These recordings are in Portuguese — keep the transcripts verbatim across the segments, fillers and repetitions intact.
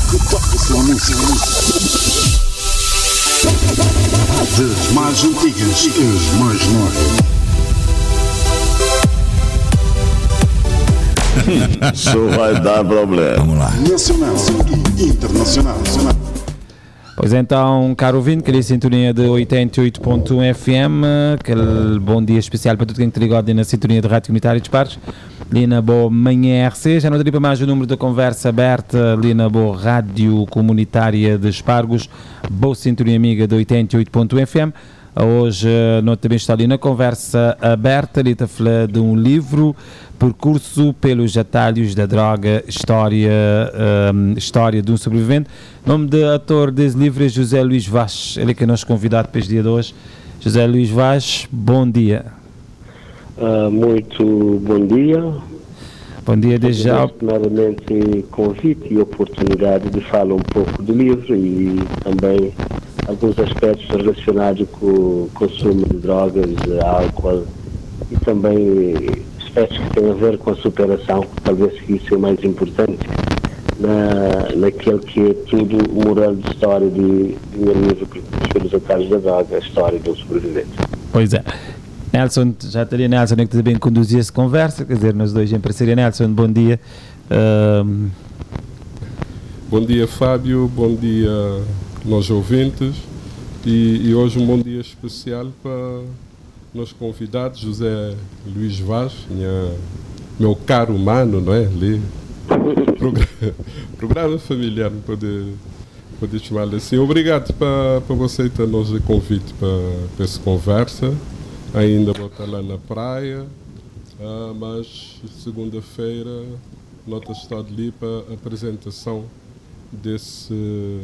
que toca sua música. Das mais antigas às mais novas. Isso vai dar problema. Vamos lá. Nacional e internacional. Pois então, caro ouvinte, queria sintonia de oitenta e oito ponto um F M, aquele bom dia especial para todo quem está ligado na sintonia de Rádio Comunitária de Pares, ali na boa manhã R C, já não teria para mais o número da conversa aberta ali na boa Rádio Comunitária de Espargos, boa sintonia amiga de oitenta e oito ponto um F M. Hoje, nós também está ali na conversa aberta, ali está a falar de um livro, Percurso pelos Atalhos da Droga, História, um, história de um Sobrevivente. O nome do ator desse livro é José Luís Vaz, ele é que é nosso convidado para este dia de hoje. José Luís Vaz, bom dia. Uh, muito bom dia. Bom dia, desde já. Primeiramente, convite e oportunidade de falar um pouco do livro e também alguns aspectos relacionados com o consumo de drogas, álcool e também aspectos que têm a ver com a superação, talvez isso é o mais importante na, naquele que é tudo o moral de história de, de meu livro, pelos atalhos da droga, a história do sobrevivente. Pois é. Nelson, já teria Nelson que também conduzia essa conversa, quer dizer, nós dois em parceria. Nelson, bom dia. Um... Bom dia, Fábio, bom dia nós ouvintes e, e hoje um bom dia especial para nos convidados, José Luís Vaz, minha, meu caro humano, não é? Ali, programa, programa familiar, pode, pode chamar-lhe assim. Obrigado para, para você aceitar-nos o convite para, para essa conversa. Ainda vou estar lá na praia, uh, mas segunda-feira nota está ali para a apresentação desse,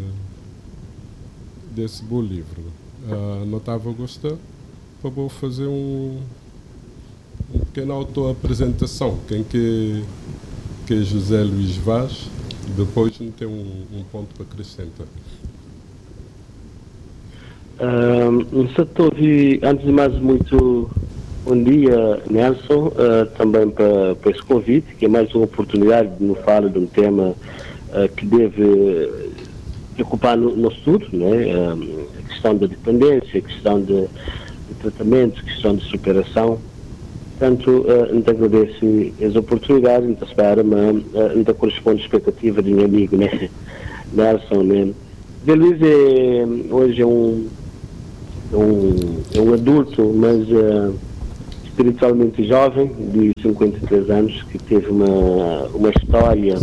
desse bom livro. Uh, não estava a gostar, para vou fazer um, um pequeno auto-apresentação. Quem que, que é José Luís Vaz, depois não tem um, um ponto para acrescentar. Um, antes de mais, muito bom dia, Nelson, uh, também para, para esse convite, que é mais uma oportunidade de nos falar de um tema uh, que deve preocupar no, no estudo, né? Um, a questão da dependência, a questão de, de tratamento, a questão de superação. Portanto, uh, não te agradeço as oportunidades, não te espero, mas uh, não te corresponde à expectativa de meu amigo, né? Nelson, né? Zé Luís é, hoje é um Um, é um adulto, mas uh, espiritualmente jovem, de cinquenta e três anos, que teve uma, uma história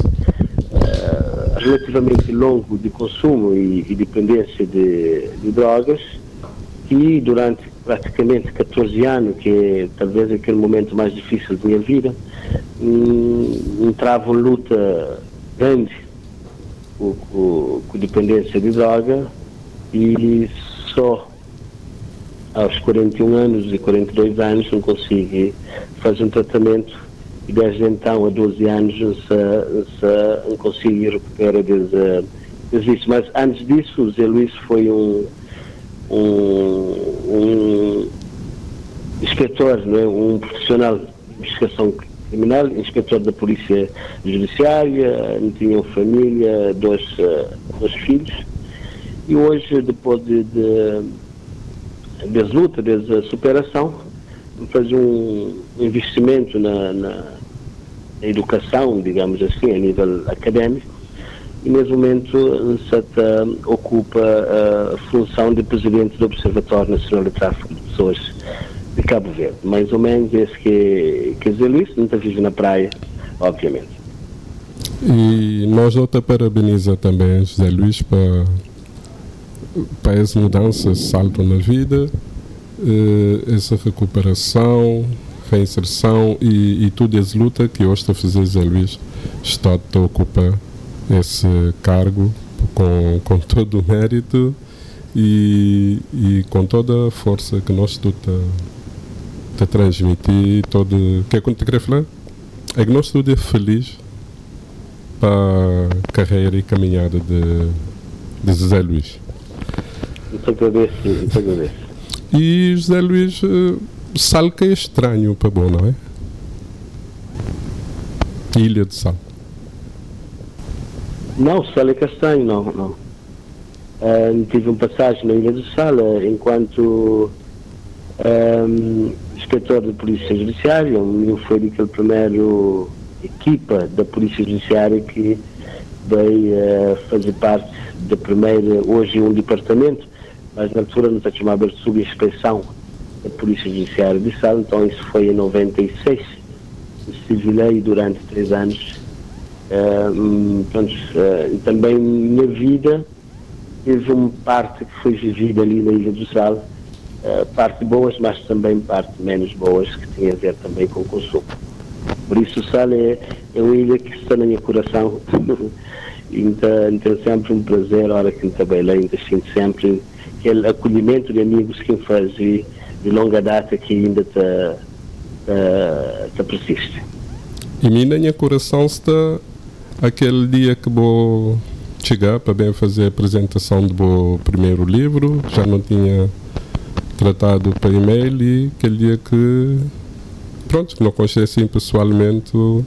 uh, relativamente longa de consumo e, e dependência de, de drogas, e durante praticamente catorze anos, que é talvez aquele momento mais difícil da minha vida, um, entrava em luta grande com, com, com dependência de droga, e só aos quarenta e um anos e quarenta e dois anos não consigo fazer um tratamento, e desde então a doze anos não consigo recuperar desde, desde isso. Mas antes disso, o Zé Luís foi um, um, um inspetor, não é? Um profissional de investigação criminal, inspetor da Polícia Judiciária, tinha uma família, dois, dois filhos, e hoje, depois de, de desde luta, desde a superação, fazer um investimento na, na, na educação, digamos assim, a nível académico, e nesse momento Sata ocupa a função de presidente do Observatório Nacional de Tráfico de Pessoas de Cabo Verde. Mais ou menos esse que, que é Zé Luís, não vive na praia, obviamente. E nós não te parabeniza também, José Luís, para para essa mudança, esse salto na vida, eh, essa recuperação, reinserção e, e tudo essa luta que hoje está a fazer, Zé Luís, está a ocupar esse cargo com, com todo o mérito e, e com toda a força que nós tudo está a transmitir. Todo, o que é que eu te queria falar? É que nós tudo é feliz para a carreira e caminhada de, de José Luís. Muito agradeço, muito agradeço. E José Luís, uh, Sal que é estranho para bom, não é? Ilha de Sal. Não, Sal é Castanho, não, não. Uh, tive uma passagem na Ilha do Sal uh, enquanto um, inspetor de Polícia Judiciária. Eu fui daquele primeiro equipa da Polícia Judiciária que veio uh, fazer parte da primeira, hoje um departamento, mas na altura não está chamado de subinspeção da Polícia Judiciária de Sal. Então isso foi em noventa e seis. Civilei durante três anos. Uh, pronto, uh, também minha vida teve uma parte que foi vivida ali na Ilha do Sal, uh, parte boas, mas também parte menos boas, que tinha a ver também com o consumo. Por isso o Sal é, é uma ilha que está no meu coração. Então, então sempre um prazer, a hora que trabalhei, então sinto sempre aquele acolhimento de amigos que faz de longa data que ainda está uh, tá persiste. E mim na minha coração está aquele dia que vou chegar para bem fazer a apresentação do meu primeiro livro, já não tinha tratado para e-mail, e aquele dia que, pronto, não conheci assim pessoalmente, uh,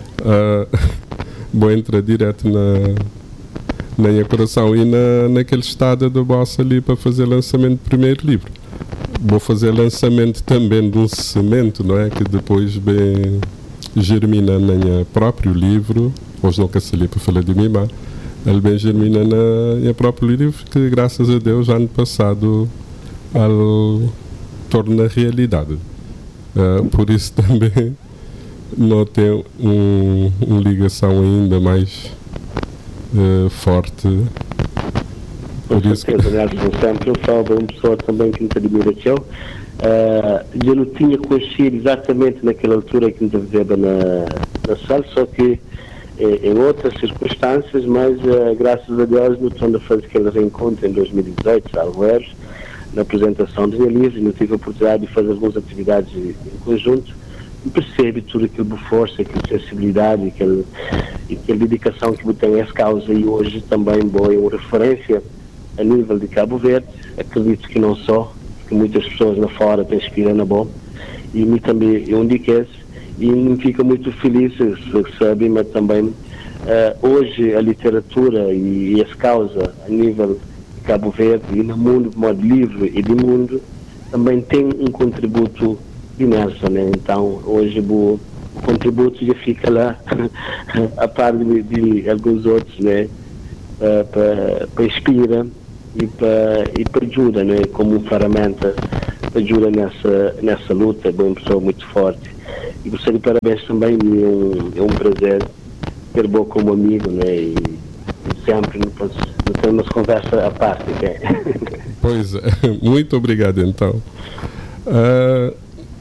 vou entrar direto na, na minha coração e na, naquele estado da bossa ali para fazer o lançamento do primeiro livro. Vou fazer lançamento também de um semente, não é? Que depois bem germina no meu próprio livro. Hoje não quero sair para falar de mim, mas ele bem germina no meu próprio livro, que graças a Deus ano passado ele torna realidade. Uh, por isso também não tem um, uma ligação ainda mais uh, forte. Com certeza, Nelson, sempre eu falo para uma pessoa também que me admira que eu. Uh, eu não tinha conhecido exatamente naquela altura que me vivia na, na sala, só que eh, em outras circunstâncias, mas uh, graças a Deus não estou a fazer aquele reencontro em dois mil e dezoito, salvo erro, na apresentação do meu livro, e não tive a oportunidade de fazer algumas atividades em conjunto, e percebe tudo aquilo de força, aquela sensibilidade, aquela, aquela dedicação que eu tenho a essa causa, e hoje também boa uma referência a nível de Cabo Verde. Acredito que não só, que muitas pessoas lá fora te inspiram na bom, e me também eu indico esse, e me fica muito feliz, sabe, mas também uh, hoje a literatura e, e essa causa a nível de Cabo Verde e no mundo de modo livre e de mundo também tem um contributo imenso, né? Então hoje o, o contributo já fica lá a par de, de alguns outros, né? Uh, para inspirar e para e para ajuda, né, como ferramenta, ajuda nessa nessa luta. É uma pessoa muito forte, e gostaria de parabéns também. É um, é um prazer ter bom como amigo, né, e, e sempre não temos conversa à parte, né? Pois é, muito obrigado então. Uh,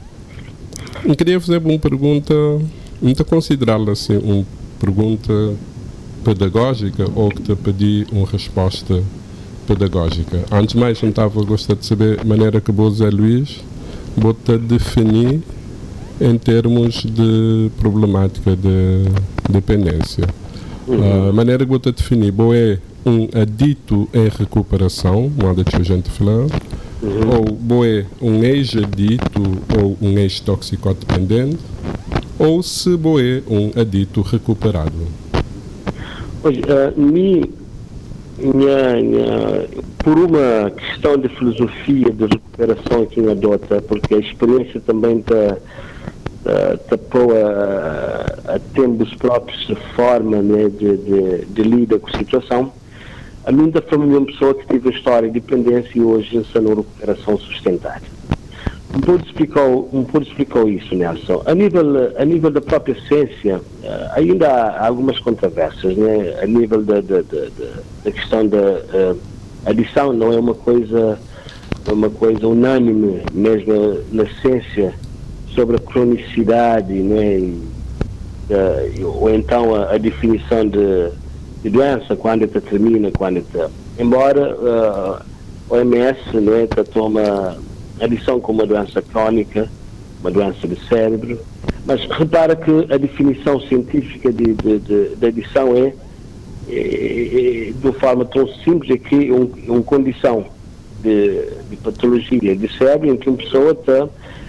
eu queria fazer uma pergunta, não te considerá-la assim uma pergunta pedagógica ou que te pedi uma resposta pedagógica. Antes de mais, não estava a gostar de saber a maneira que o Zé Luís vou-te definir em termos de problemática de dependência. Uhum. A maneira que vou-te definir, vou é um adito em recuperação, modo que a gente fala, uhum. ou vou é um ex-adito ou um ex-toxicodependente, ou se vou é um adito recuperado. Hoje, uh, me, minha, minha, por uma questão de filosofia de recuperação que eu adota, porque a experiência também está tá, tá pôr a, a tempos próprios de forma, né, de, de, de lidar com a situação. A mim da família é uma pessoa que teve a história de dependência e hoje está na recuperação sustentável. Um pouco explicou, um pouco explicou isso, Nelson. A nível, a nível da própria ciência, ainda há algumas controvérsias, né? A nível da, da, da, da questão da uh, adição, não é uma coisa, uma coisa unânime, mesmo na ciência, sobre a cronicidade, né? E, uh, ou então a, a definição de, de doença, quando ela termina, quando ela... Embora uh, o O M S, né, toma adição como uma doença crónica, uma doença do cérebro, mas repara que a definição científica de, de, de, de adição é, é, é de uma forma tão simples, é que é um, uma condição de, de patologia de cérebro em que uma pessoa tá,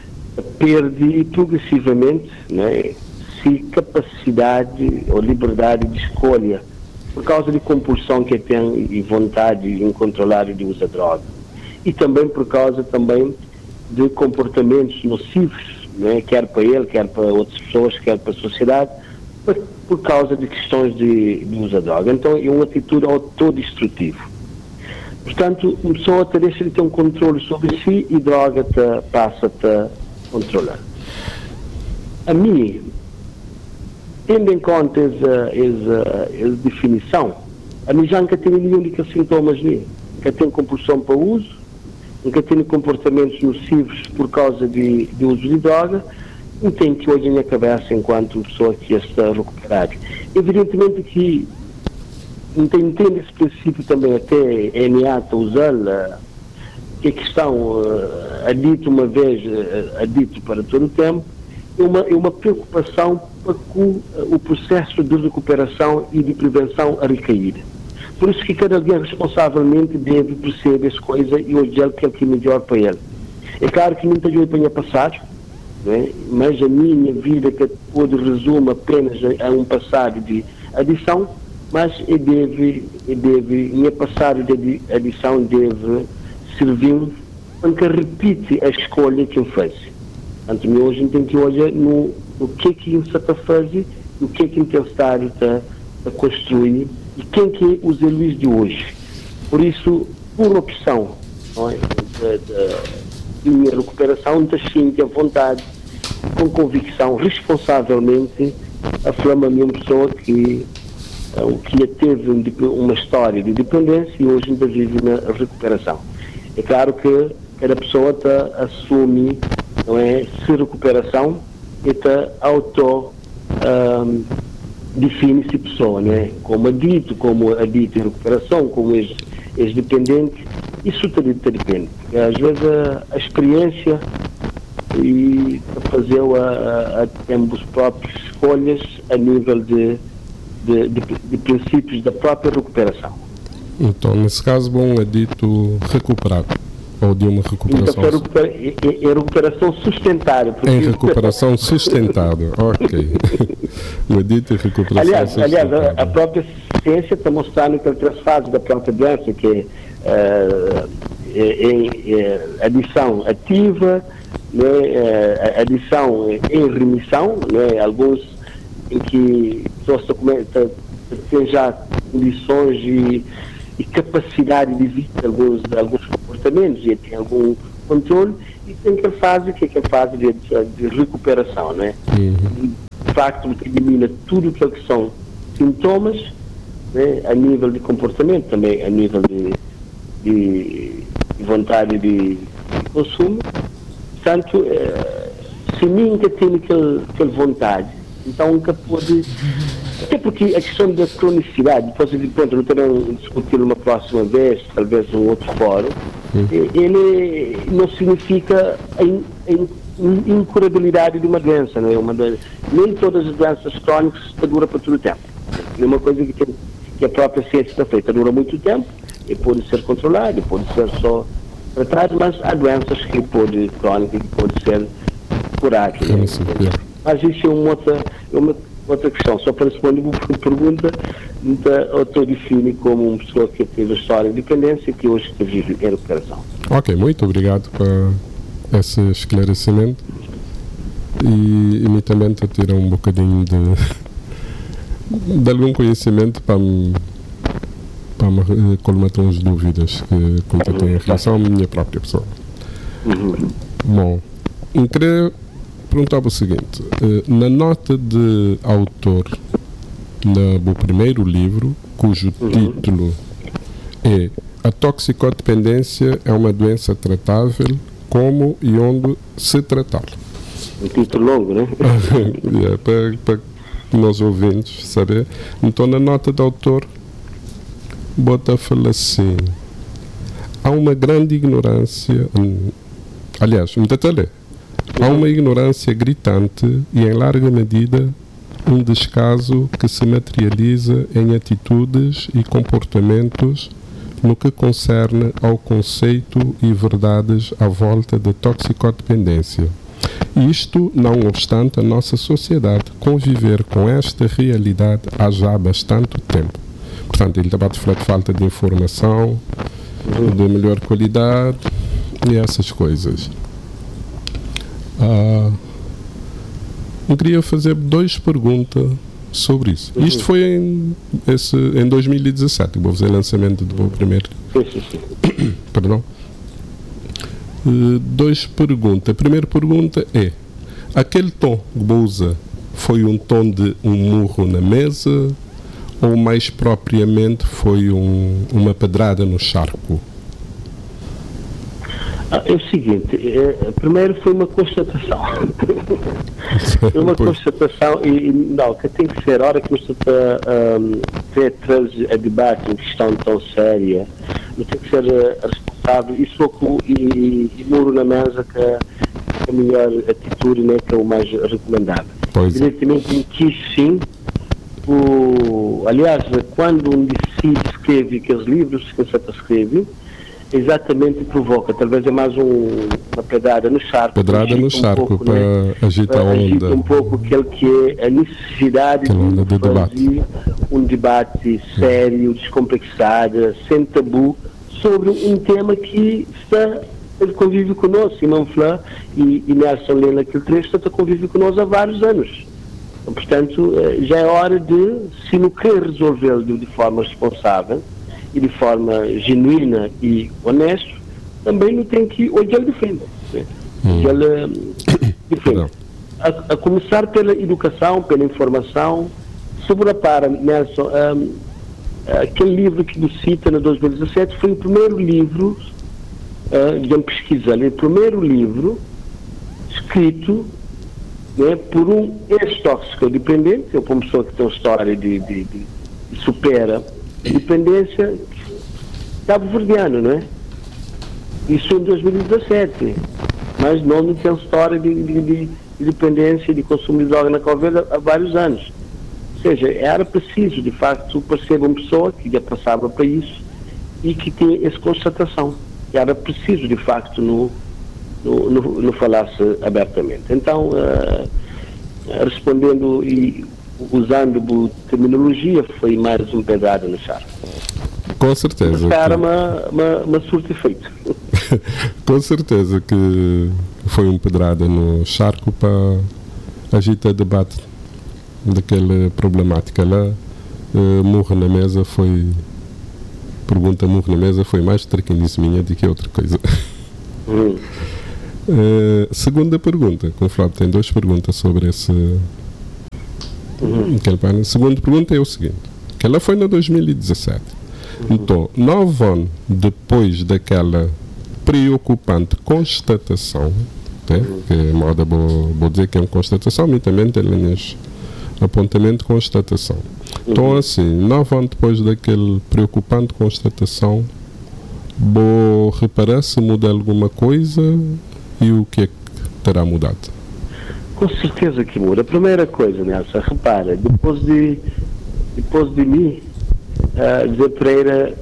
perde progressivamente, né, se capacidade ou liberdade de escolha por causa de compulsão que tem e vontade incontrolável de usar droga. E também por causa também de comportamentos nocivos, né? Quer para ele, quer para outras pessoas, quer para a sociedade, por, por causa de questões de, de usar droga. Então é uma atitude autodestrutiva. Portanto, uma pessoa te deixa de ter um controle sobre si e droga te, passa-te a controlar. A mim, tendo em conta essa, essa, essa definição, a mim já nunca tenho nenhum daqueles sintomas nem. Nunca tenho compulsão para uso, nunca tenho comportamentos nocivos por causa de, de uso de droga, não tenho que hoje na minha cabeça enquanto pessoa que está recuperada. Evidentemente que entendo esse princípio também até é inato usá-la, que a questão uh, adito uma vez, uh, adito para todo o tempo, é uma, é uma preocupação para com uh, o processo de recuperação e de prevenção a recaída. Por isso que cada dia responsavelmente deve perceber essa coisa e olhar o que é o que é melhor para ele. É claro que muita gente tenha passado, não é? Mas a minha vida que pode resumir apenas a, a um passado de adição, mas eu deve, eu deve, minha passado de adição deve servir para que repite a escolha que eu fiz. Então, hoje tem que olhar no, no que é que está a fazer, no que é que está a construir e quem que é o Zé Luís de hoje. Por isso, por opção, não é? de, de minha recuperação, da ciência, vontade, com convicção, responsavelmente, a flama a minha pessoa que o que teve uma história de dependência e hoje ainda vive na recuperação. É claro que cada pessoa está assume, não é, se recuperação e está auto um, define-se pessoa, não é? Como adito, como adito em recuperação, como ex-dependente, isso tudo depende. Às vezes a, a experiência e fazer a, a, a temos próprias escolhas a nível de De, de, de princípios da própria recuperação. Então, nesse caso, bom, é dito recuperado, ou de uma recuperação... Então, é, recupera, é, é recuperação sustentável. Em recuperação sustentável, ok. É dito recuperação aliás, sustentável. Aliás, a, a própria ciência está mostrando que as fases da própria doença, que é, uh, é, é adição ativa, né, é, adição em remissão, né, alguns em que pessoas têm já condições e, e capacidade de evitar alguns, alguns comportamentos e tem algum controle, e tem que a fase que é a fase de, de recuperação, né? Uhum. De facto, que elimina tudo o que são sintomas, né? A nível de comportamento, também a nível de, de, de vontade de, de consumo. Portanto, eh, se nunca tem aquele, aquele vontade, então nunca pode, até porque a questão da cronicidade, depois de pronto, não terão discutir uma próxima vez, talvez num outro fórum, uhum. Ele não significa a, in, a incurabilidade de uma doença, não é? Uma doença. Nem todas as doenças crónicas duram para todo o tempo. É uma coisa que, tem, que a própria ciência está feita, dura muito tempo, e pode ser controlada, e pode ser só tratado, mas há doenças que pode crónicas que pode ser curadas. Né? Mas isso é uma outra, uma outra questão. Só para responder uma pergunta, então, eu estou definido como uma pessoa que teve a história de dependência e que hoje vive em recuperação. Ok, muito obrigado por esse esclarecimento. E, e me também te tirar um bocadinho de, de algum conhecimento para me, para me colmatar as dúvidas que, que eu tenho em relação à minha própria pessoa. Uhum. Bom, eu queria perguntava o seguinte, na nota de autor do primeiro livro, cujo uhum. título é A Toxicodependência é uma doença tratável, como e onde se tratar. Um título longo, né? é, para, para nós ouvintes saber. Então, na nota de autor, bota a falar assim, há uma grande ignorância, aliás, um detalhe, há uma ignorância gritante e, em larga medida, um descaso que se materializa em atitudes e comportamentos no que concerne ao conceito e verdades à volta da toxicodependência. Isto, não obstante a nossa sociedade conviver com esta realidade há já bastante tempo. portanto, ele estava a falar de falta de informação, uhum. de melhor qualidade e essas coisas. Ah, eu queria fazer duas perguntas sobre isso. Uhum. Isto foi em, esse, em dois mil e dezassete, vou fazer o lançamento do meu primeiro. Sim, sim, sim. Perdão. Uh, duas perguntas. A primeira pergunta é: aquele tom que usa foi um tom de um murro na mesa ou mais propriamente foi um, uma pedrada no charco? Ah, é o seguinte, é, primeiro foi uma constatação. uma constatação e, e não, que tem que ser, a hora que você está um, traz a debate uma questão tão séria, não tem que ser uh, responsável e soco e, e muro na mesa que, que a melhor atitude, né, que é o mais recomendável. Evidentemente quis sim, o, aliás, quando um decide escreve aqueles livros que você escreve, exatamente provoca, talvez é mais um, uma pedrada no charco. Pedrada no charco, um pouco, para né, agitar a onda. Agita um pouco aquele que é a necessidade de, de fazer debate. um debate sério, descomplexado, sem tabu, sobre um tema que está, ele convive conosco. Simão Flá e, e Nelson lê naquele trecho, está a conviver conosco há vários anos. Portanto, já é hora de, se não quer resolvê-lo de, de forma responsável, e de forma genuína e honesta, também não tem que hoje ele defende. Né? Hum. Ele defende. A, a começar pela educação, pela informação, sobrepara, Nelson, um, aquele livro que nos cita em dois mil e dezassete foi o primeiro livro, uh, de uma pesquisa ali, o primeiro livro escrito, né, por um ex-toxicodependente, é uma pessoa que tem uma história de, de, de, de supera dependência cabo-verdiano, não é? Isso em dois mil e dezassete, mas não tem história de, de, de, de dependência de consumo de droga na Cabo Verde há vários anos. Ou seja, era preciso, de facto, perceber uma pessoa que já passava para isso e que tinha essa constatação. Era preciso, de facto, no, no, no, no falar-se abertamente. Então, uh, respondendo e usando terminologia, foi mais um pedrado no charco. Com certeza. Era uma, uma, uma surto efeito. Com certeza que foi um pedrada no charco para agitar debate daquela problemática lá. Uh, murro na mesa foi. Pergunta murro na mesa foi mais traquinice minha do que outra coisa. Hum. Uh, segunda pergunta, com o Flávio tem duas perguntas sobre esse. Uhum. A segunda pergunta é o seguinte: que ela foi no dois mil e dezassete. Uhum. Então, nove anos depois daquela preocupante constatação, né, uhum. que é moda, vou, vou dizer que é uma constatação, mas também tem linhas apontamento constatação. Uhum. Então, assim, nove anos depois daquela preocupante constatação, vou reparar se muda alguma coisa e o que é que terá mudado. Com certeza que muda. A primeira coisa, Nelson, repara, depois de, depois de mim, uh, Zé Pereira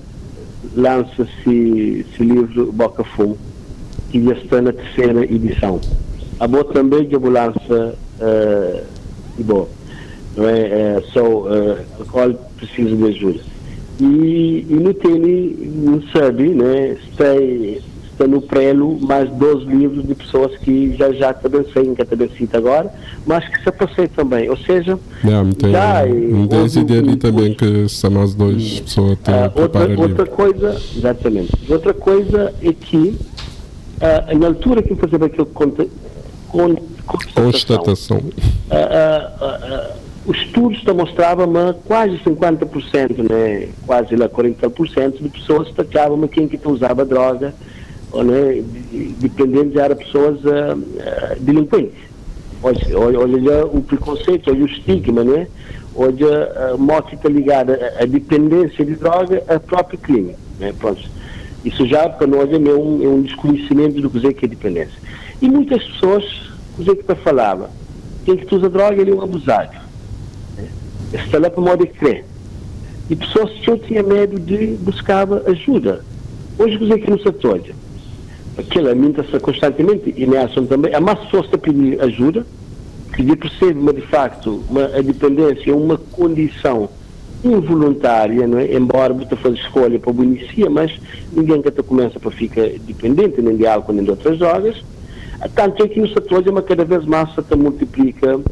lança-se esse livro Boca Fumo, que já está na terceira edição. A boa também já lança uh, e boa, não é? Uh, só uh, a qual precisa de ajuda. E, e no Tele, não sabe, né? Está, está no prelo mais dois livros de pessoas que já já também saem, que também cita agora, mas que se passei também. Ou seja, não, tem, já não tem essa ideia ali também que são nós dois pessoas a uh, outra, outra coisa, exatamente. Outra coisa é que uh, na altura que eu fazia aquele conta, con, constatação, uh, uh, uh, uh, os estudos mostravam quase cinquenta por cento, né, quase lá quarenta por cento de pessoas destacavam quem que usava droga, ou, né, dependentes eram pessoas uh, uh, delinquentes. Hoje, olha o preconceito, olha o estigma, né? Hoje a morte está ligada à dependência de droga ao próprio crime, né? Pronto. Isso já para nós é um, é um desconhecimento do que é dependência. E muitas pessoas, o que está falando, quem que usa droga ele é um abusado. Né? Está lá para modo de crer. E pessoas que eu tinha medo de buscar ajuda. Hoje o que não se toja. Aquela minta-se constantemente, e Nelson também, há mais pessoas que pedem ajuda, que percebem, mas de facto, uma, a dependência é uma condição involuntária, não é? Embora você faça escolha para inicia, mas ninguém que começa para ficar dependente nem de álcool nem de outras drogas. Tanto é que no setor é cada vez mais se multiplica uh, uh,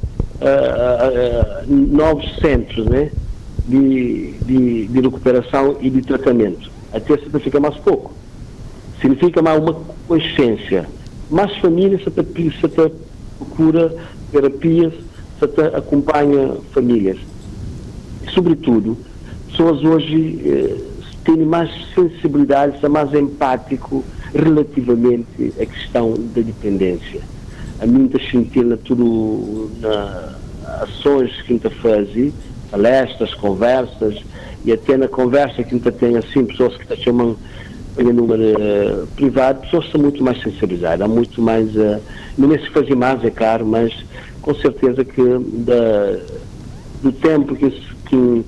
uh, novos centros, né? de, de, de recuperação e de tratamento. Até se fica mais pouco. Significa mais uma consciência. Mais famílias se se procura terapias, se acompanha famílias. E, sobretudo, pessoas hoje eh, têm mais sensibilidade, são mais empático relativamente à questão da dependência. A mim está sentindo tudo nas ações que a gente faz, palestras, conversas, e até na conversa que a gente tem assim, pessoas que te chamam em número uh, privado, pessoas são muito mais sensibilizadas, há muito mais, uh, não é se fazer mais, é caro, mas com certeza que da, do tempo que, que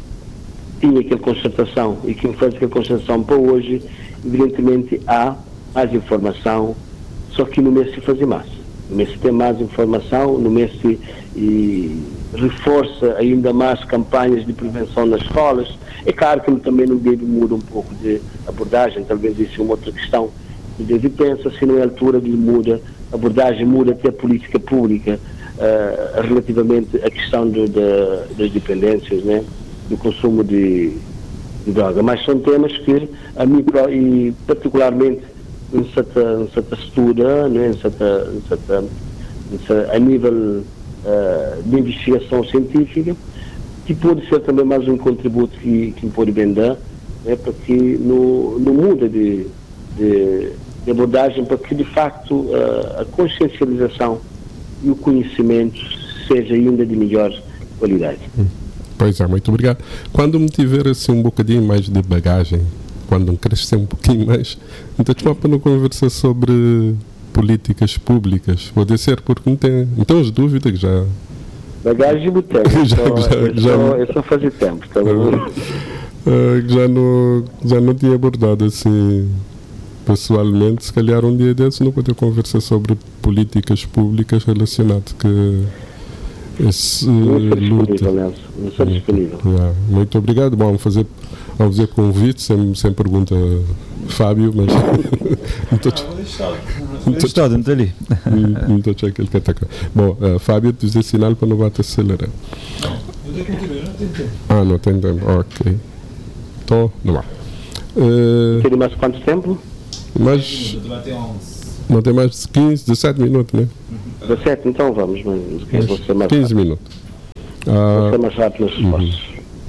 tinha aquela constatação e que faz aquela constatação para hoje, evidentemente há mais informação, só que no mês se fazer mais. No mês se tem mais informação, no mês se e, reforça ainda mais campanhas de prevenção nas escolas. É claro que também não deve mudar um pouco de abordagem, talvez isso é uma outra questão que deve pensar, se não é a altura de muda, a abordagem muda até a política pública uh, relativamente à questão de, de, das dependências, né? Do consumo de, de droga. Mas são temas que a mim, e particularmente em certa, em certa estuda, né? em certa, em certa, em certa, a nível uh, de investigação científica, que pode ser também mais um contributo que, que pode bem dar, né, para que no, no muda de, de, de abordagem, para que de facto uh, a consciencialização e o conhecimento seja ainda de melhor qualidade. Hum. Pois é, muito obrigado. Quando me tiver assim um bocadinho mais de bagagem, quando crescer um pouquinho mais, então te para não conversar sobre políticas públicas, pode ser, porque não tem, então as dúvidas já... Bagagem do tempo, já, então, já, é, já, só, é só fazer tempo. Tá uh, já, não, já não tinha abordado assim pessoalmente, se calhar um dia desses não poder conversar sobre políticas públicas relacionadas que esse não uh, luta. Nelson, não sou disponível. Yeah. Muito obrigado. Bom, vamos fazer, vamos fazer convite, sem, sem pergunta, Fábio, mas não estou Estou dentro ali. não estou a aquele que ataca. Bom, uh, Fábio, tu dizer sinal para não bater acelerar. Ah, não tem tempo. Ok. Então, não vá. Uh, Quer mais quanto tempo? Mas não tem mais de quinze, dezessete minutos, né? dezessete, então vamos, mas vou ser mais quinze rápido. minutos. Vou ser Uh, mais rápido nas respostas.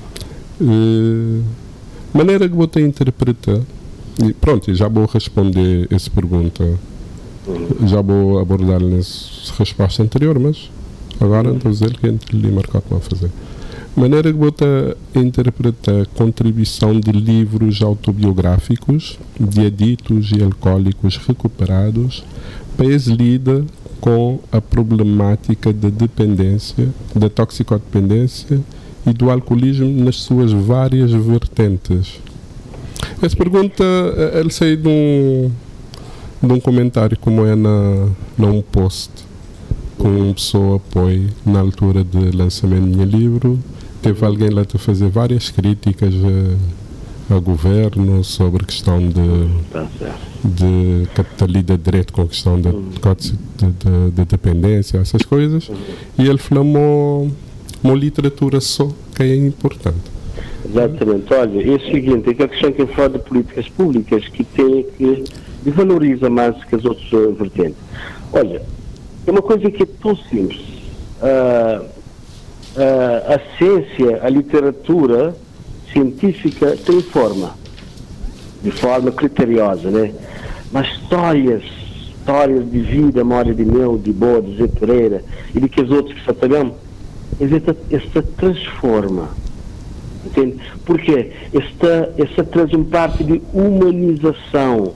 uh, maneira que você interpreta, e pronto, já vou responder essa pergunta, já vou abordar nessa resposta anterior, mas agora estou a dizer que lhe marcou para fazer. Maneira que você interpreta a contribuição de livros autobiográficos de aditos e alcoólicos recuperados para esse lida com a problemática da dependência, da toxicodependência e do alcoolismo nas suas várias vertentes. Essa pergunta, ela saiu de um, de um comentário como é na, num post com uma pessoa apoio na altura do lançamento do meu livro. Teve alguém lá a fazer várias críticas a, a governo sobre a questão de, Tá certo. de capitalidade de direito com a questão da de, de, de dependência, essas coisas. E ele falou uma, uma literatura só que é importante. Exatamente. Olha, é o seguinte, é que a questão que eu falo de políticas públicas que tem que valoriza mais que as outras uh, vertentes. Olha, é uma coisa que é tão simples. Uh, uh, a ciência, a literatura científica tem forma, de forma criteriosa, né? Mas histórias, histórias de vida, memória de meu, de Boa, de Zé Pereira e de que os outros que se apagam, esta transforma. Entende? Porque esta, esta traz uma parte de humanização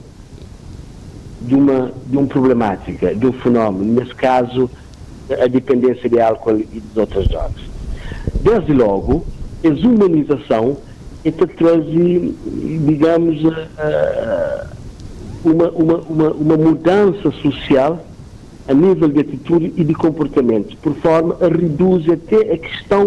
de uma, de uma problemática, de um fenómeno, nesse caso, a dependência de álcool e de outras drogas. Desde logo, a humanização esta traz, digamos, uma, uma, uma, uma mudança social a nível de atitude e de comportamento, por forma a reduzir até a questão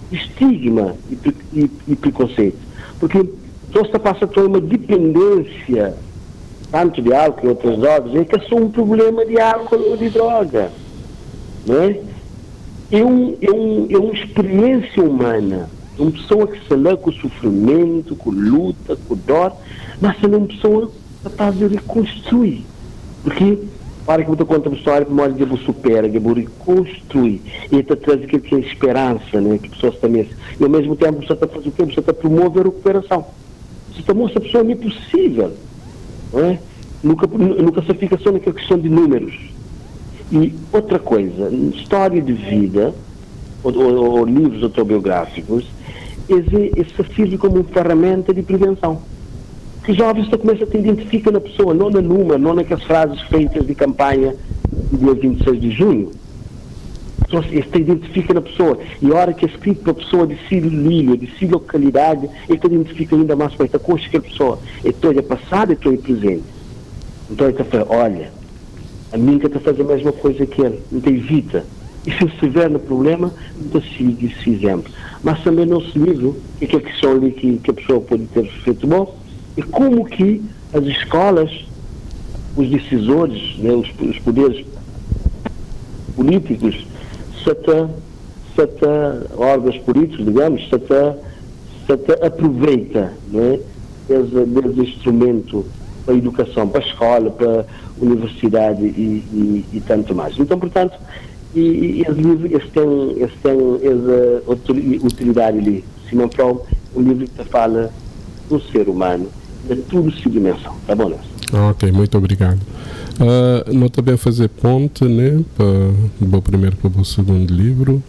estigma e, pre, e, e preconceito. Porque só se passa a ter uma dependência, tanto de álcool e outras drogas, é que é só um problema de álcool ou de droga. Não é? É, um, é, um, é uma experiência humana. Uma pessoa que se lê com o sofrimento, com luta, com dor, mas é uma pessoa capaz de reconstruir. Porque, para que eu te conte uma história, como que eu supera, que eu reconstrui. E até traz aquilo que é esperança, né? Que a pessoa também. E ao mesmo tempo, você está fazendo o quê? Você está promovendo a recuperação. Você está mostrando a pessoa que é possível. Não é? Nunca, nunca se fica só naquela questão de números. E outra coisa, história de vida, ou, ou, ou livros autobiográficos, isso serve como uma ferramenta de prevenção. Que jovens você começa a te identificar na pessoa, não na número, não naquelas frases feitas de campanha do dia vinte e seis de junho. Então, você te identifica na pessoa. E a hora que é escrito para a pessoa de si ilha, de si localidade, ele te identifica ainda mais com esta coisa que a pessoa. É toda passada e toda presente. Então ele te fala, olha, a mim que te faz a mesma coisa que ele, não te evita. E se estiver no problema, não te siga esse exemplo. Mas também no nosso livro, que é aquela questão ali que, que a pessoa pode ter feito bom, é como que as escolas, os decisores, né, os, os poderes políticos, se até, se até órgãos políticos, digamos, se até, se até aproveita, né, esse, esse instrumento para a educação, para a escola, para a universidade e, e, e tanto mais. Então, portanto, e, e esse livro esse tem, esse tem essa utilidade ali, Simão From, um livro que fala do ser humano, de tudo se dimensão. Tá bom, Nelson? Ok, muito obrigado. Uh, não também fazer ponte, né, para o primeiro para o segundo livro.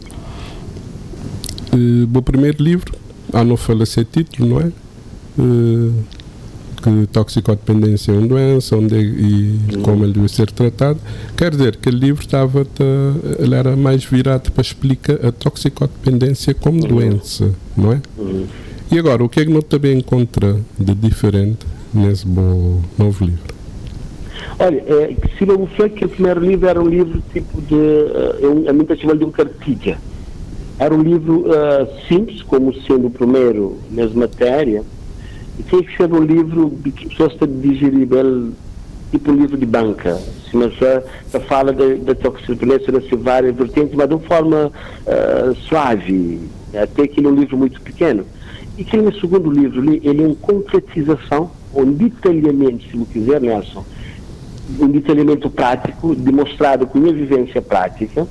Uh, o primeiro livro, ah, não fala esse título, não é? Uh, que toxicodependência é uma doença, onde é, e uhum. como ele deve ser tratado. Quer dizer que o livro estava, ele era mais virado para explicar a toxicodependência como uhum. doença, não é? Uhum. E agora, o que é que nós também encontra de diferente nesse bom, novo livro? Olha, é, se não foi que o primeiro livro era um livro tipo de, uh, a mim está chamando de um cartilha. Era um livro uh, simples, como sendo o primeiro nas matérias, e tinha que ser um livro que a pessoa está digerível, tipo um livro de banca. Se uma pessoa fala da toxicodependência das várias vertentes, mas de uma forma uh, suave, até que ele é um livro muito pequeno. E que no segundo livro, ele é uma concretização, ou um detalhamento, se não quiser, Nelson, um detalhamento prático, demonstrado com minha vivência prática,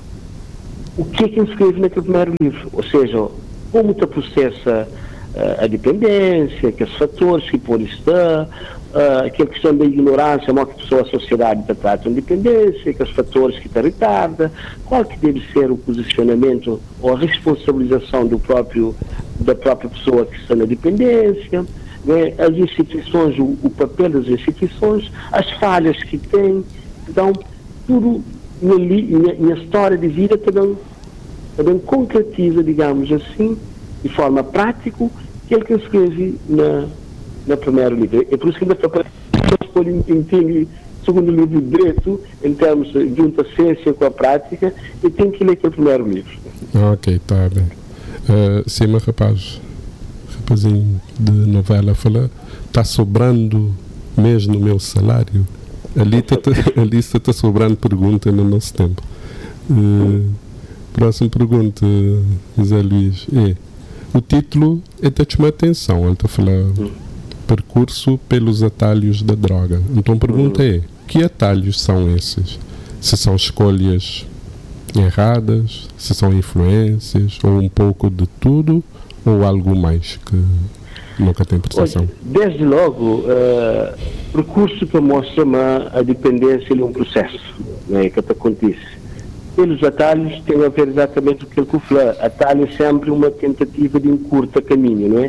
o que é que escreve naquele primeiro livro. Ou seja, como se processa uh, a dependência, que os fatores que podem estar, uh, aquela questão da ignorância, como que a pessoa, a sociedade está tratando de dependência, que os fatores que está retarda, qual que deve ser o posicionamento ou a responsabilização do próprio, da própria pessoa que está na dependência, né? As instituições, o, o papel das instituições, as falhas que têm. Então, tudo na, na, na história de vida também, também concretiza, digamos assim, de forma prática, aquilo que eu escrevi na, na primeiro livro. É por isso que ainda estou entender o segundo livro direito, em termos de junta a ciência com a prática, e tenho que ler aquele primeiro livro. Ok, está bem. Uh, sim, mas rapaz, rapazinho de novela fala, está sobrando mês no meu salário. Ali está ali está sobrando pergunta no nosso tempo. Uh, próxima pergunta, José Luís, é, o título é de chamar atenção, ele está a falar percurso pelos atalhos da droga. Então a pergunta é, que atalhos são esses? Se são escolhas erradas, se são influências, ou um pouco de tudo, ou algo mais que nunca tem percepção? Desde logo, uh, o percurso que mostra a dependência de um processo, né, que acontece. Pelos atalhos tem a ver exatamente o que ele falou. Atalho é sempre uma tentativa de encurta caminho, não é?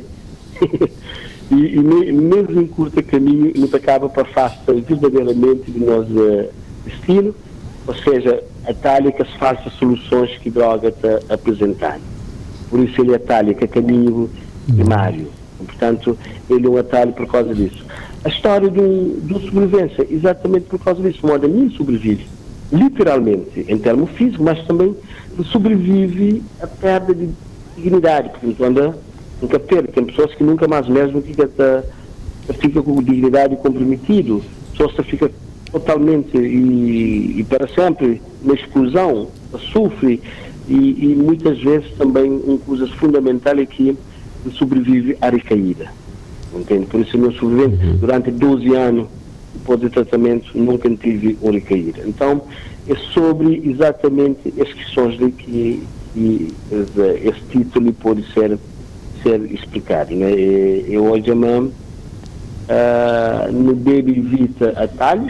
e, e mesmo em curta caminho, não acaba para afastar verdadeiramente do nosso uh, destino, ou seja, atalho que se faça soluções que droga está apresentando. Por isso ele atalha que é caminho primário. Portanto, ele é um atalho por causa disso. A história de um, de um sobrevivência, exatamente por causa disso. O modo a mim sobrevive, literalmente, em termos físicos, mas também sobrevive a perda de dignidade, porque quando nunca perde, tem pessoas que nunca mais mesmo fica, tá, fica com dignidade comprometido, pessoas que fica totalmente e, e para sempre na exclusão, sofre e, e muitas vezes também uma coisa fundamental é que sobrevive à recaída, entende? Por isso, meu sobrevivente uhum. durante doze anos depois do tratamento nunca tive uma recaída. Então é sobre exatamente as questões de que, que esse título pode ser ser explicado, né? Eu hoje mesmo uh, não devo evitar atalhos,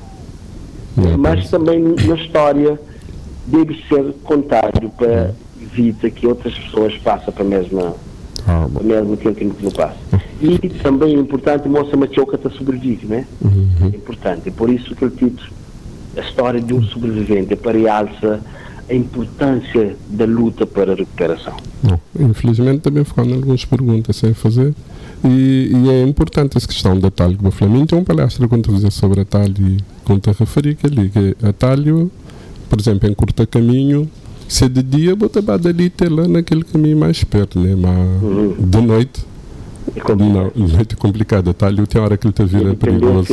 não, mas não. também na história deve ser contado para evitar que outras pessoas passem para a mesma ah, para o mesmo tempo que não passa. E também é importante mostrar que a choca sobrevive, né? Uhum. É importante, é por isso que o título, a história de um sobrevivente, para realçar a importância da luta para a recuperação. Não, infelizmente também ficaram algumas perguntas sem fazer e, e é importante essa questão do atalho do Flamengo. Tem uma palestra quando fazer sobre atalho e quando referir que ali que atalho, por exemplo, em curto caminho, se é de dia, bota ali ter lá naquele caminho mais perto, né? Mas uhum. de noite é complicado. Não, de noite é complicado. Atalho tem hora que ele está vira perigoso.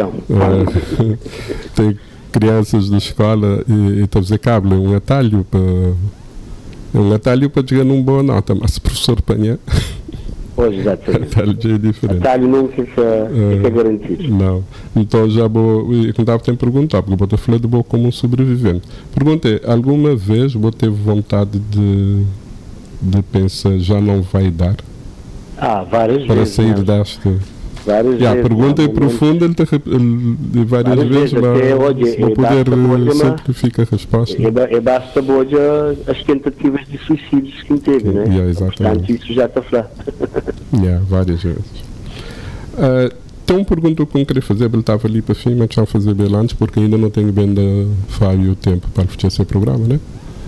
É, tem crianças da escola e está a dizer cabo, é um atalho para é um atalho para chegar numa boa nota, mas se o professor apanhar pois exatamente atalho já é diferente, atalho nunca fica, fica uh, garantido. Não, então já vou quando tem perguntar, porque eu vou falar de boa como um sobrevivente. Perguntei, alguma vez vou ter vontade de de pensar já não vai dar ah, várias para vezes, sair né? desta várias yeah, vezes, a pergunta é profunda, ele, te, ele várias, várias vezes, vezes mas hoje, se não puder simplifica a resposta. É, é basta hoje as tentativas de suicídios que teve, né? Yeah, exatamente. Portanto, isso já está falando. Yeah, várias vezes. Uh, tem uma pergunta que eu queria fazer, ele estava ali para fim, mas já fazer bem antes, porque ainda não tenho bem da Fábio o tempo para fazer esse programa, né?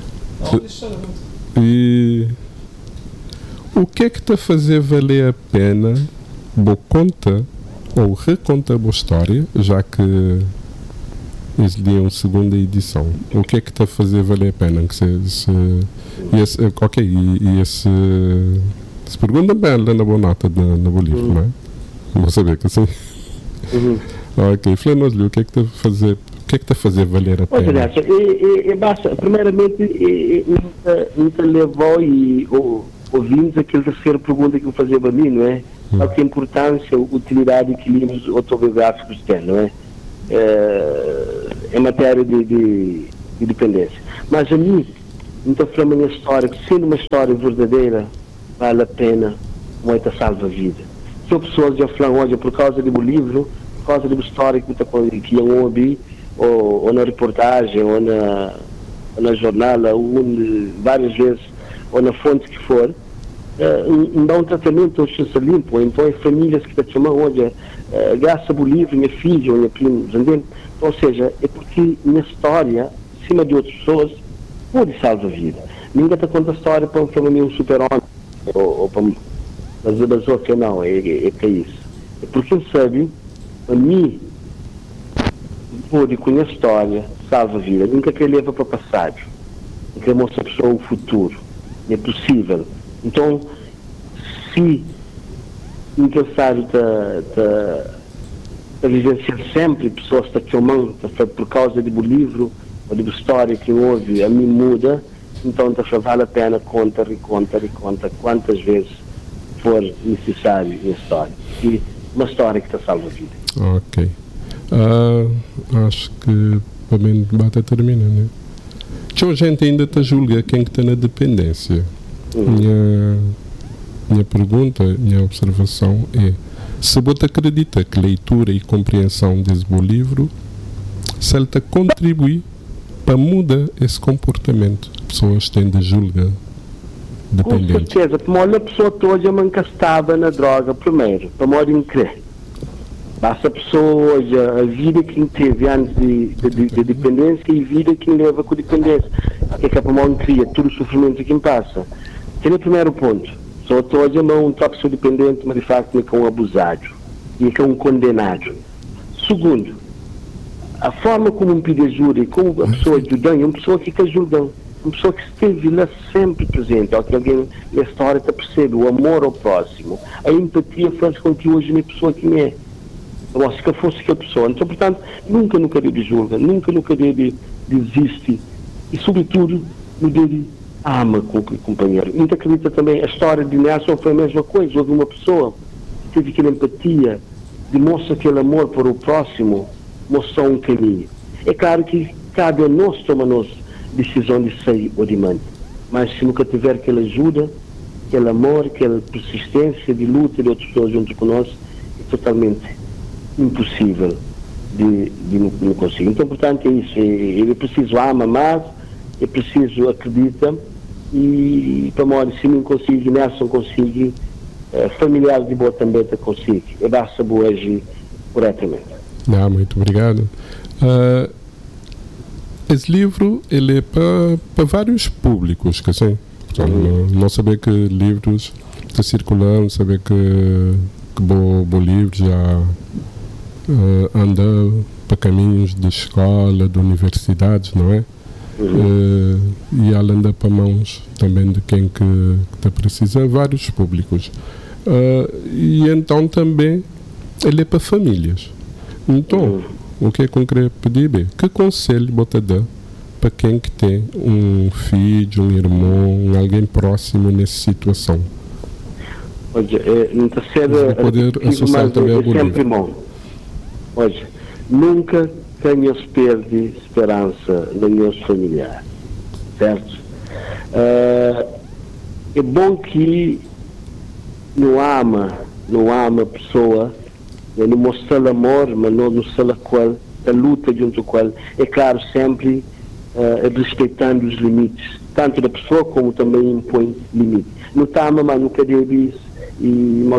E o que é que está a fazer valer a pena boa conta ou reconta a boa história, já que esse dia é uma segunda edição? O que é que está a fazer valer a pena? Que se, se, esse, ok, e, e esse se pergunta bem lá na boa nota na, na boa livro, uhum. não é? Vou saber que assim. Uhum. Ok, Flamengo, o que é que está a fazer? O que é que está a fazer valer a pena? Olha, é, é, é basta, primeiramente, é, é, nunca, nunca levou e ou, ouvimos aquela terceira pergunta que eu fazia para mim, não é? Qual que é a importância, utilidade e equilíbrios autobiográficos tem, não é? É em matéria de, de, de dependência. Mas a mim, não estou falando uma história, que sendo uma história verdadeira, vale a pena, muito salva a vida. São pessoas já falam hoje, por causa do livro, por causa de uma história que, que iam ouvir, ou, ou na reportagem, ou na, ou na jornal, ou várias vezes, ou na fonte que for, uh, um, dá um tratamento ao chance limpo, então as famílias que estão chamando hoje, uh, graças ao livro, minha filha, minha prima, entendeu? Então, ou seja, é porque na história, acima de outras pessoas, pode salvar a vida. Ninguém está contando a história para, para mim um super-homem, ou, ou para mas a pessoa que não, é, é, é que é isso. É porque ele sabe, a mim, pode conhecer a história, salva a vida, nunca quer levar para o passado, nunca mostra a pessoa o futuro. É possível. Então, se o necessário está vivenciar sempre pessoas que estão chamando por causa de um livro ou de uma história que houve, a mim muda, então tá, vale a pena conta, reconta, reconta quantas vezes for necessário a história. E uma história que está salva a vida. Ok. Uh, acho que para mim o debate termina, né? A gente ainda está julga quem está na dependência. Uhum. Minha, minha pergunta, minha observação é: se você acredita que leitura e compreensão desse bom livro se ele contribui para mudar esse comportamento que pessoas têm de julgar dependente? Com certeza, porque olha, a pessoa toda mancastava na droga primeiro, para modo crer. Basta a pessoa hoje, a vida que teve antes de, de, de, de dependência e a vida que leva com dependência. Que é que a mão cria todo o sofrimento que passa. Esse é o primeiro ponto. Só hoje é um tóxico dependente, mas de facto é um abusado. E é um condenado. Segundo, a forma como um pede ajuda e como a pessoa ajuda é uma pessoa que está ajudando. uma pessoa que esteve lá sempre presente, ou que alguém na história te percebe o amor ao próximo, a empatia faz com que hoje a pessoa que é. Ou se que fosse aquela pessoa. Então, portanto, nunca, nunca deve julgar, nunca, nunca deve desistir. E, sobretudo, não deve ama com o companheiro. Então, acredita também, a história de Nelson foi a mesma coisa. Houve uma pessoa que teve aquela empatia, demonstra aquele amor para o próximo, mostrou um caminho. É claro que cabe a nós tomar a nossa decisão de sair ou de manter. Mas se nunca tiver aquela ajuda, aquele amor, aquela persistência de luta de outras pessoas junto conosco, é totalmente impossível de, de não, não conseguir. Então, portanto, é isso. Ele preciso ama mais, é preciso acredita, e para morrer, se não consegue, Nelson consegue, uh, familiares de boa também te consegue. É basta boa agir corretamente. Ah, muito obrigado. Uh, esse livro ele é para vários públicos, que assim, então, uhum. não, não saber que livros estão circulando, saber que, que bo, bo livro já Uh, anda para caminhos de escola, de universidades, não é? Uhum. Uh, e ela anda para mãos também de quem que está precisando, vários públicos. Uh, e então também ele é para famílias. Então, uhum. o que é que eu queria pedir? Bem, que conselho você dá para quem que tem um filho, um irmão, alguém próximo nessa situação? Olha, é, não está sendo poder associar também a é sempre bom. Olha, nunca tenhas perde esperança no nosso familiar, certo? Uh, é bom que não ama, não ama a pessoa, não mostra amor, mas não mostra qual, a luta junto com ela. É claro, sempre uh, respeitando os limites, tanto da pessoa como também impõe limites. Não está ama, mas nunca deve isso, e uma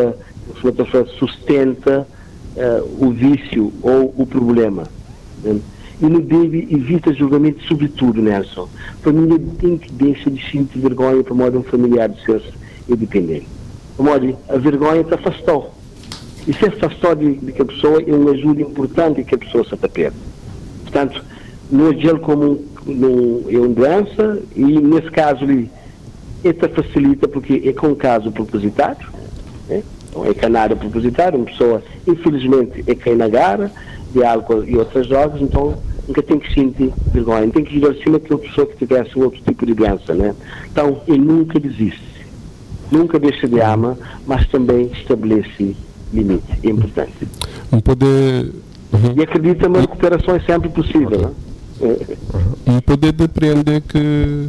pessoa sustenta Uh, o vício ou o problema. Né? E não deve evitar julgamento, sobretudo, Nelson. A família tem que deixar de sentir vergonha para modo um familiar de ser independente. Para modo, a vergonha te afastou. E se afastou de, de que a pessoa é uma ajuda importante que a pessoa se perde. Portanto, não é gel como um, é uma doença, e nesse caso ali, esta facilita porque é com caso propositado, né? É canário propositário, uma pessoa, infelizmente, é cai na gara de álcool e outras drogas, então nunca tem que sentir vergonha, tem que ir acima daquela pessoa que tivesse outro tipo de doença, né? Então, ele nunca desiste, nunca deixa de amar, mas também estabelece limites, é importante. Um poder... Uhum. E acredita que a recuperação é sempre possível, uhum. né? Um poder depreender que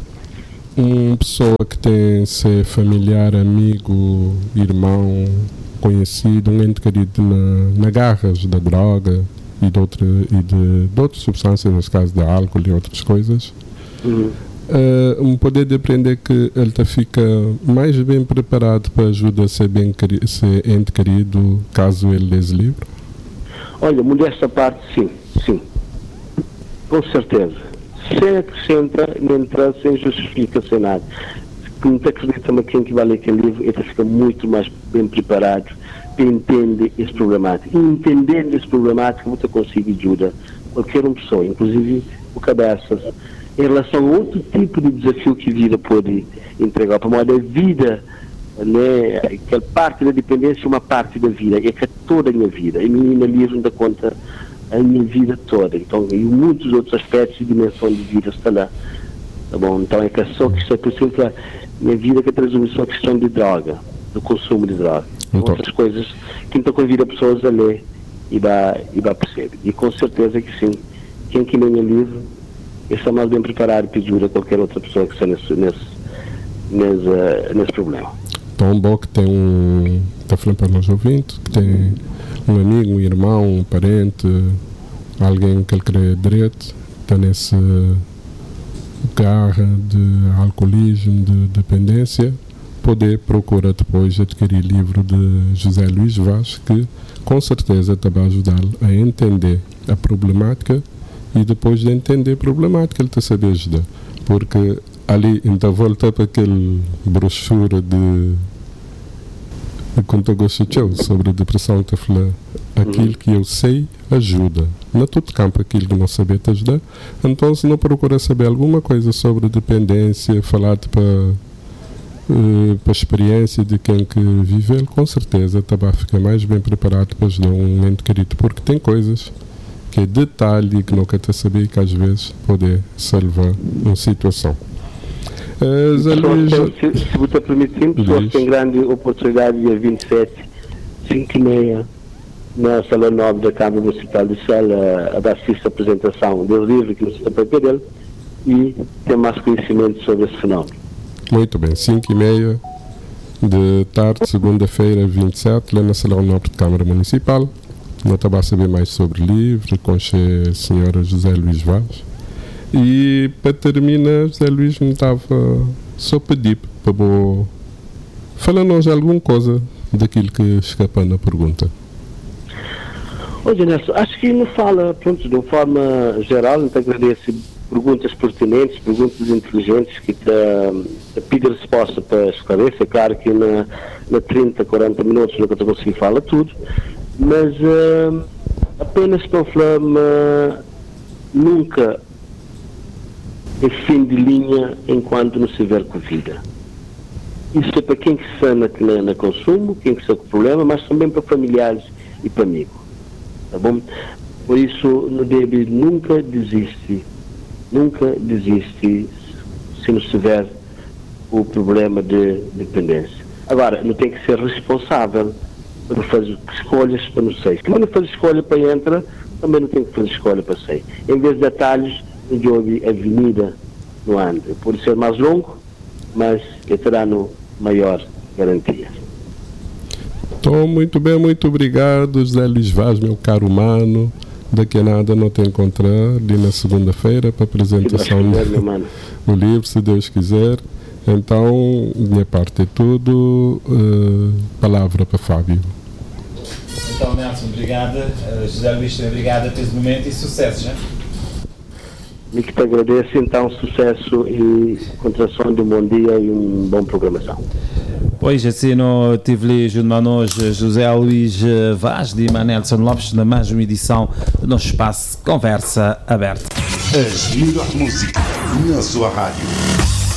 uma pessoa que tem ser familiar, amigo, irmão, conhecido, um ente querido na, na garras da droga e de, outra, e de, de outras substâncias, nesse caso de álcool e outras coisas, uhum. uh, um poder de aprender que ele tá, fica mais bem preparado para ajudar a ser, bem querido, ser ente querido caso ele lê esse livro? Olha, modesta parte, sim, sim, com certeza. Sem acrescenta, nem entra, sem justifica, sem nada. Que não te acredita, mas quem que vai ler aquele livro, ele fica muito mais bem preparado para entender esse problemático. E entendendo esse problemático, você consegue ajuda qualquer uma pessoa, inclusive o cabeças, em relação a outro tipo de desafio que a vida pode entregar. Para modo a vida, né, aquela parte da dependência é uma parte da vida, é que é toda a minha vida. E menina livro dá conta a minha vida toda, então, e muitos outros aspectos de dimensão de vida está lá, tá bom? Então é que é só questão, por exemplo, a minha vida que resume só a questão de droga, do consumo de droga, então, outras coisas que então convida pessoas a ler e vai, e vai perceber, e com certeza que sim, quem que lê o livro está mais bem preparado para ajudar qualquer outra pessoa que está nesse, nesse, nesse, nesse problema. Então, bom que tem um, está falando para nós ouvintes, que tem um amigo, um irmão, um parente, alguém que ele crê direito, está nessa garra de alcoolismo, de dependência, poder procurar depois adquirir livro de José Luís Vaz, que com certeza está a ajudá-lo a entender a problemática, e depois de entender a problemática ele está a saber ajudar, porque ali então volta para aquele brochura de conta gosto sobre depressão, te falar aquilo que eu sei ajuda. Não todo campo aquilo que não saber te ajudar. Então, se não procura saber alguma coisa sobre dependência, falar para uh, para a experiência de quem que vive, com certeza tá, vai ficar mais bem preparado para ajudar um ente querido, porque tem coisas que é detalhe que não quer saber e que às vezes pode salvar uma situação. Uh, Zé Luís, se, se você permite, pessoas têm grande oportunidade dia vinte e sete, cinco e meia, na Sala nove da Câmara Municipal de Sala, a dar assistência à apresentação do livro que nos está para dele e ter mais conhecimento sobre esse fenómeno. Muito bem, cinco e meia de tarde, segunda-feira, vinte e sete, lá na Sala nove da Câmara Municipal. Não estava a saber mais sobre o livro com a senhora José Luís Vaz. E para terminar, José Luís me estava só pedir para vou falar-nos alguma coisa daquilo que escapa na pergunta. Olha, Nelson, acho que não fala, pronto, de uma forma geral, não te agradeço perguntas pertinentes, perguntas inteligentes que te, te pedem resposta para esclarecer. É claro que na, na trinta, quarenta minutos nunca te consegui falar tudo, mas uh, apenas para falar, uh, nunca é fim de linha enquanto não se tiver Covid. Isso é para quem que está na, na, na consumo, quem que está com problema, mas também para familiares e para amigos. Tá bom? Por isso, não deve nunca desistir. Nunca desistir se não tiver o problema de dependência. Agora, não tem que ser responsável para fazer escolhas para não sair. Se não faz escolha para entrar, também não tem que fazer escolha para sair. Em vez de atalhos, não jogue avenida no ande. Pode ser mais longo, mas que terá no maior garantia. Então, muito bem, muito obrigado, José Luís Vaz, meu caro mano. Daqui a nada não te encontrar ali na segunda-feira para a apresentação do livro, se Deus quiser. Então, minha parte é tudo. Uh, palavra para Fábio. Então, Nelson, obrigado. Uh, José Luís, obrigado por esse momento e sucesso, já? E que te agradeço, então, sucesso e continuação de um bom dia e uma boa programação. Pois, assim, no tive ali junto a nós José Luís Vaz de Manelson Lopes na mais uma edição do nosso espaço Conversa Aberta. As melhores músicas na sua rádio.